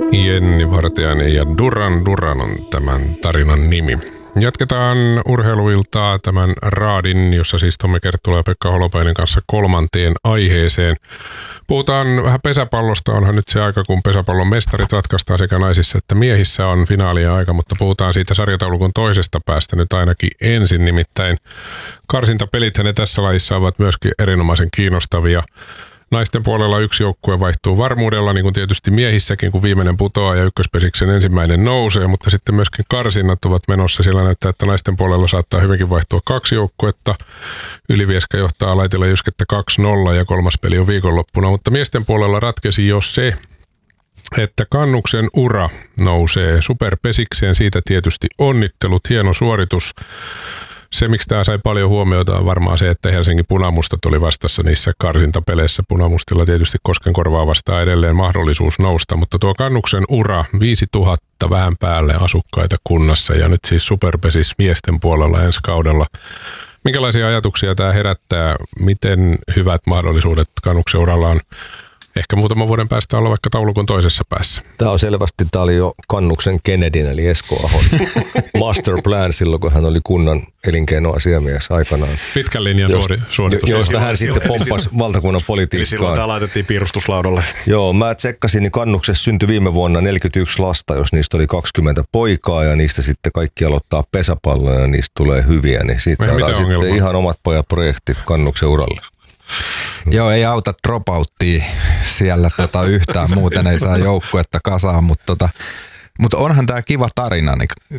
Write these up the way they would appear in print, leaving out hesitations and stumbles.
Jenni Vartiainen ja Duran on tämän tarinan nimi. Jatketaan urheiluiltaa tämän raadin, jossa siis Tommi Kerttula ja Pekka Holopainen kanssa kolmanteen aiheeseen. Puhutaan vähän pesäpallosta. Onhan nyt se aika, kun pesäpallon mestarit ratkaistaan sekä naisissa että miehissä on finaalien aika, mutta puhutaan siitä sarjataulukon toisesta päästä nyt ainakin ensin. Nimittäin karsintapelithän ne tässä lajissa ovat myöskin erinomaisen kiinnostavia. Naisten puolella yksi joukkue vaihtuu varmuudella, niin kuin tietysti miehissäkin, kun viimeinen putoaa ja ykköspesiksen ensimmäinen nousee, mutta sitten myöskin karsinnat ovat menossa. Siellä näyttää, että naisten puolella saattaa hyvinkin vaihtua kaksi joukkuetta. Ylivieska johtaa Laitila Jyskettä 2-0 ja kolmas peli on viikonloppuna, mutta miesten puolella ratkesi jo se, että Kannuksen ura nousee superpesikseen. Siitä tietysti onnittelut, hieno suoritus. Se, miksi tämä sai paljon huomiota, on varmaan se, että Helsingin Punamustat oli vastassa niissä karsintapeleissä. Punamustilla tietysti Koskenkorvaa vastaa edelleen mahdollisuus nousta, mutta tuo Kannuksen ura, 5000 vähän päälle asukkaita kunnassa ja nyt siis superpesis miesten puolella ensi kaudella. Minkälaisia ajatuksia tämä herättää? Miten hyvät mahdollisuudet Kannuksen uralla on ehkä muutaman vuoden päästä olla vaikka taulukon toisessa päässä? Tämä oli jo Kannuksen Kennedyn eli Esko Ahon master plan silloin, kun hän oli kunnan elinkeinoasiamies aikanaan. Pitkän linjan suoritus. Josta hän sitten pomppasi valtakunnan politiikkaan. Eli silloin tämä laitettiin piirustuslaudalle. Joo, mä tsekkasin, niin Kannuksessa syntyi viime vuonna 41 lasta, jos niistä oli 20 poikaa ja niistä sitten kaikki aloittaa pesäpalloja ja niistä tulee hyviä. Niin siitä saadaan sitten ihan omat pojat-projekti Kannuksen uralle. Joo, ei auta dropouttia siellä yhtään, muuten ei saa joukkuetta kasaan, mutta onhan tämä kiva tarina. Niin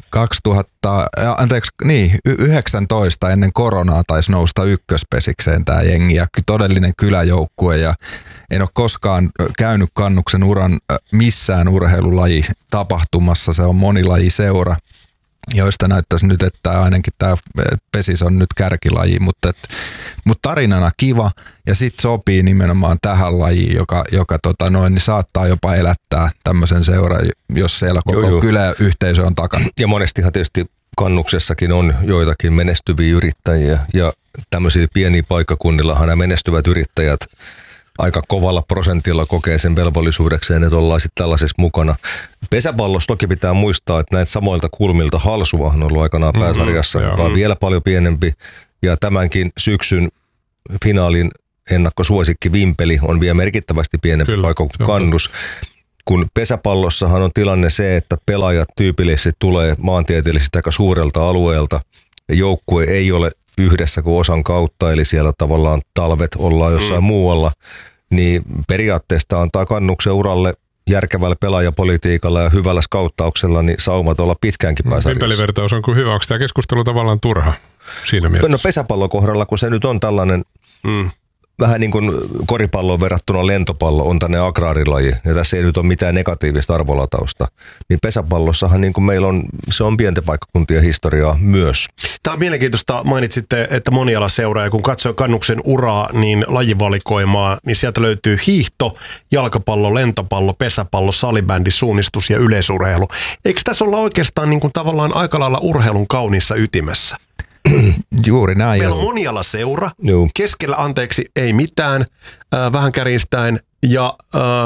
19 ennen koronaa taisi nousta ykköspesikseen tämä jengi ja todellinen kyläjoukkue ja en ole koskaan käynyt Kannuksen uran missään urheilulaji tapahtumassa, se on monilajiseura, joista näyttäisi nyt, että ainakin tämä pesis on nyt kärkilaji, mutta tarinana kiva ja sitten sopii nimenomaan tähän lajiin, joka niin saattaa jopa elättää tämmöisen seuran, jos siellä koko kyläyhteisö on takana. Ja monestihan tietysti Kannuksessakin on joitakin menestyviä yrittäjiä ja tämmöisillä pienillä paikkakunnillahan nämä menestyvät yrittäjät aika kovalla prosentilla kokee sen velvollisuudekseen, että ollaan sitten tällaisessa mukana. Pesäpallossa toki pitää muistaa, että näitä samoilta kulmilta Halsuvahan on ollut aikanaan pääsarjassa, vaan vielä paljon pienempi. Ja tämänkin syksyn finaalin ennakkosuosikki Vimpeli on vielä merkittävästi pienempi paikka kuin Kannus. Kun pesäpallossahan on tilanne se, että pelaajat tyypillisesti tulee maantieteellisesti aika suurelta alueelta ja joukkue ei ole yhdessä kuin osan kautta, eli siellä tavallaan talvet ollaan jossain muualla, niin periaatteessa antaa Kannuksen uralle järkevällä pelaajapolitiikalla ja hyvällä skauttauksella niin saumat olla pitkäänkin pääsarjassa. Vimpelivertaus on kuin hyvä. Onko tämä keskustelu tavallaan turha siinä mielessä? No pesäpallon kohdalla, kun se nyt on tällainen vähän niin kuin koripalloon verrattuna lentopallo on tänne agraarilaji, ja tässä ei nyt ole mitään negatiivista arvolatausta, niin pesäpallossahan niin kuin meillä on, se on pienten paikkakuntien historiaa myös. Tämä on mielenkiintoista, mainitsitte, että moniala seuraa, ja kun katsoo Kannuksen uraa, niin lajivalikoimaa, niin sieltä löytyy hiihto, jalkapallo, lentopallo, pesäpallo, salibändi, suunnistus ja yleisurheilu. Eikö tässä olla oikeastaan niin kuin tavallaan aika lailla urheilun kauniissa ytimessä? Juuri näin. Meillä on monialaseura, keskellä ei mitään, vähän kärjistäen, ja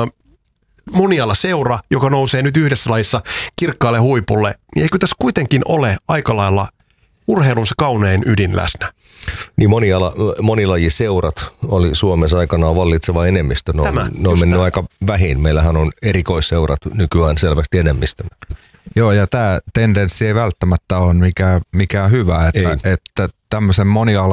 monialaseura, joka nousee nyt yhdessä lajissa kirkkaalle huipulle, niin eikö tässä kuitenkin ole aika lailla urheilun se kaunein ydin läsnä? Niin monilajiseurat oli Suomessa aikanaan vallitseva enemmistö. Ne on mennyt aika vähin. Meillähän on erikoisseurat nykyään selvästi enemmistö. Joo, ja tämä tendenssi ei välttämättä ole mikään hyvä, että tämmöisen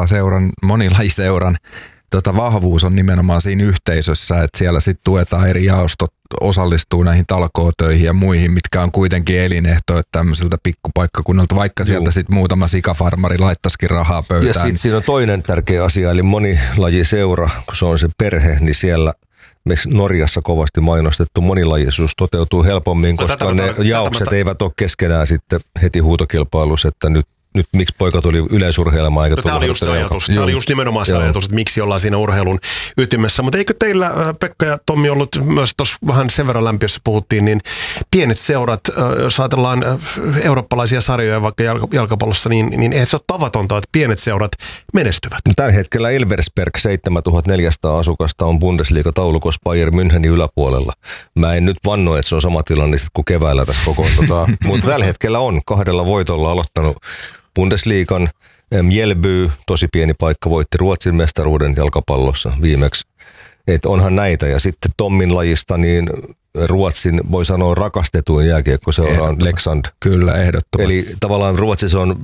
monilajiseuran vahvuus on nimenomaan siinä yhteisössä, että siellä sitten tuetaan eri jaostot, osallistuu näihin talkootöihin ja muihin, mitkä on kuitenkin elinehto, että tämmöiseltä pikkupaikkakunnalta, vaikka sieltä sitten muutama sikafarmari laittaisikin rahaa pöytään. Ja sitten siinä on toinen tärkeä asia, eli monilajiseura, kun se on se perhe, niin siellä Norjassa kovasti mainostettu monilajisuus toteutuu helpommin, koska ne jaokset eivät ole keskenään sitten heti huutokilpailussa, että nyt nyt miksi poika tuli yleisurheilemaan eikä Tämä oli just se ajatus. Tämä oli just nimenomaan se ajatus, että miksi ollaan siinä urheilun ytimessä. Mutta eikö teillä, Pekka ja Tommi, ollut myös tuossa vähän sen verran lämpiössä puhuttiin, niin pienet seurat, jos ajatellaan eurooppalaisia sarjoja vaikka jalkapallossa, niin eihän se ole tavatonta, että pienet seurat menestyvät. Tällä hetkellä Elversberg 7400 asukasta on Bundesliga-taulukossa Bayern Münchenin yläpuolella. Mä en nyt vanno, että se on sama tilanne kuin keväällä tässä kokoontutaan, mutta tällä hetkellä on 2 voitolla aloittanut Bundesliigan. Mjällby, tosi pieni paikka, voitti Ruotsin mestaruuden jalkapallossa viimeksi. Et onhan näitä. Ja sitten Tommin lajista, niin Ruotsin voi sanoa rakastetuin jääkiekkoseura on Leksand. Kyllä, ehdottomasti. Eli tavallaan Ruotsissa on,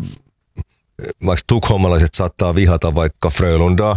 vaikka tukholmalaiset saattaa vihata vaikka Frölundaa,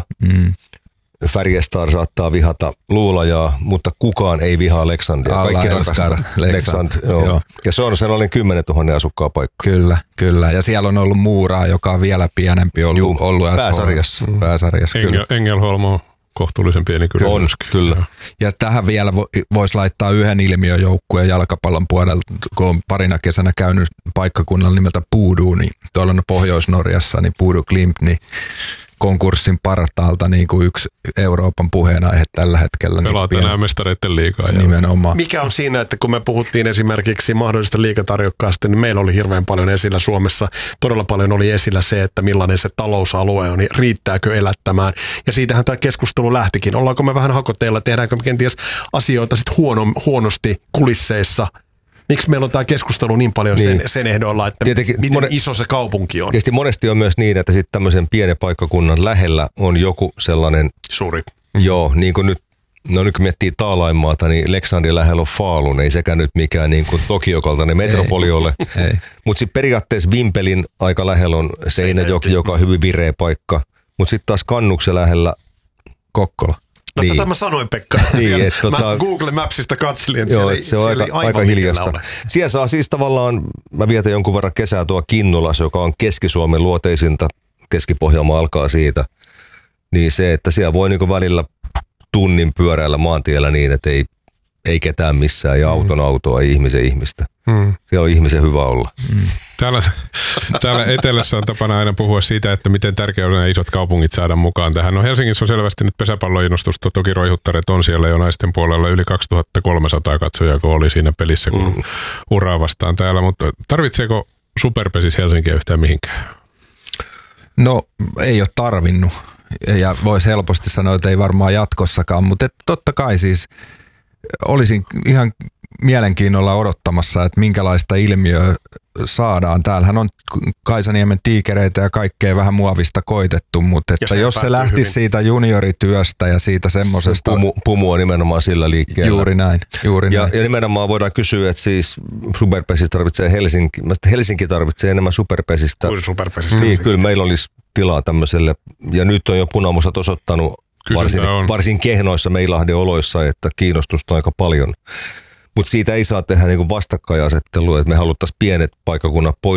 Färjestad saattaa vihata Luulajaa, mutta kukaan ei vihaa Leksandia. Kaikki rakastaa Leksand. Joo. Ja se on sellainen 10 000 asukkaan paikka. Kyllä. Ja siellä on ollut Muuraa, joka on vielä pienempi ollut pääsarjassa. Engelholm on kohtuullisen pieni kyllä. On, kyllä. Ja tähän vielä voisi laittaa yhden ilmiöjoukkueen jalkapallon puolelta, kun on parina kesänä käynyt paikkakunnalla nimeltä Pudu, niin tuolla on Pohjois-Norjassa, niin Pudu Klimt, niin konkurssin partaalta niin kuin yksi Euroopan puheenaihe tällä hetkellä. Pelaa tänään mestareiden liigaa. Nimenomaan. Mikä on siinä, että kun me puhuttiin esimerkiksi mahdollisesta liigatarjokkaasta, niin meillä oli hirveän paljon esillä Suomessa. Todella paljon oli esillä se, että millainen se talousalue on, niin riittääkö elättämään. Ja siitähän tämä keskustelu lähtikin. Ollaanko me vähän hakoteilla, tehdäänkö me kenties asioita sitten huonosti kulisseissa. Miksi meillä on tämä keskustelu niin paljon sen ehdolla, että miten iso se kaupunki on? Tietysti monesti on myös niin, että sitten tämmöisen pienen paikkakunnan lähellä on joku sellainen... Suuri. Joo, niin kuin nyt, nyt kun miettii Taalainmaata, niin Leksandin lähellä on Falun, ei sekään nyt mikään niin kuin Tokiokaltainen metropoli ole. Mutta sitten periaatteessa Vimpelin aika lähellä on Seinäjoki, joka on hyvin vireä paikka. Mutta sitten taas Kannuksen lähellä Kokkola. No niin. Tätä mä sanoin, Pekka. Niin, mä Google Mapsista katselin, että joo, se on aika hiljasta. Ole. Siellä saa siis tavallaan, mä vietän jonkun verran kesää tuo Kinnulas, joka on Keski-Suomen luoteisinta, Keski-Pohjanmaa alkaa siitä. Niin se, että siellä voi niinku välillä tunnin pyöräillä maantiellä niin, että ei ketään missään ja auton autoa, ei ihmisen ihmistä. Siellä on ihmisen hyvä olla. Täällä etelässä on tapana aina puhua siitä, että miten tärkeää on nämä isot kaupungit saada mukaan tähän. No Helsingissä on selvästi nyt pesäpalloinnostusta, toki roihuttaret on siellä jo naisten puolella yli 2300 katsojaa, kun oli siinä pelissä, kun uraa vastaan täällä. Mutta tarvitseeko Superpesis Helsinkiä yhtään mihinkään? No ei ole tarvinnut ja voisi helposti sanoa, että ei varmaan jatkossakaan, mutta totta kai siis olisin ihan mielenkiinnolla odottamassa, että minkälaista ilmiöä saadaan. Täällähän on Kaisaniemen tiikereitä ja kaikkea vähän muovista koitettu, mutta että jos se lähtisi hyvin siitä juniorityöstä ja siitä semmoisesta... Pumu on nimenomaan sillä liikkeellä. Juuri näin. Ja nimenomaan voidaan kysyä, että siis Superpesistä tarvitsee Helsinki tarvitsee enemmän Superpesistä. Niin, kyllä meillä olisi tilaa tämmöiselle. Ja nyt on jo Punamusat osoittanut varsin kehnoissa Meilahden oloissa, että kiinnostusta on aika paljon. Mutta siitä ei saa tehdä niinku vastakkainasettelua, että me haluttaisiin pienet paikkakunnat pois